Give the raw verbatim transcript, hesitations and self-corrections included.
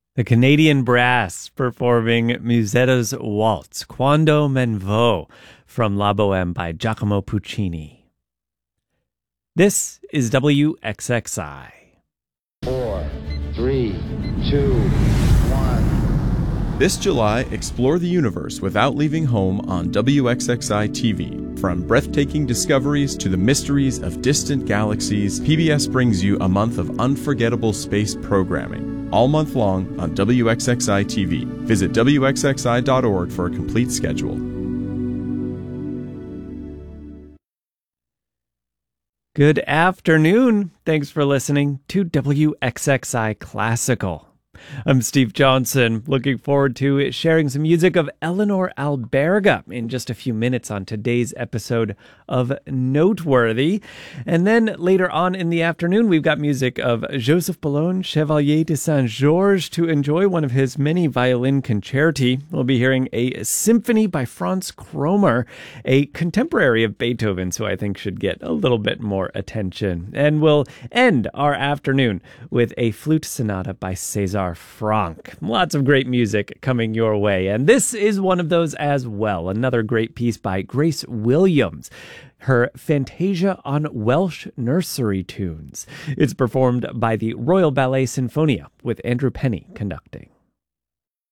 The Canadian Brass performing Musette's Waltz, Quando men vo, from La Boheme by Giacomo Puccini. This is W X X I. Four, three, two, one. This July, explore the universe without leaving home on W X X I T V. From breathtaking discoveries to the mysteries of distant galaxies, P B S brings you a month of unforgettable space programming. All month long on W X X I T V. Visit W X X I dot org for a complete schedule. Good afternoon. Thanks for listening to W X X I Classical. I'm Steve Johnson, looking forward to sharing some music of Eleanor Alberga in just a few minutes on today's episode of Noteworthy. And then later on in the afternoon, we've got music of Joseph Boulogne, Chevalier de Saint-Georges, to enjoy one of his many violin concerti. We'll be hearing a symphony by Franz Kromer, a contemporary of Beethoven's, who I think should get a little bit more attention. And we'll end our afternoon with a flute sonata by César Franck. Lots of great music coming your way. And this is one of those as well. Another great piece by Grace Williams, her Fantasia on Welsh Nursery Tunes. It's performed by the Royal Ballet Sinfonia with Andrew Penny conducting.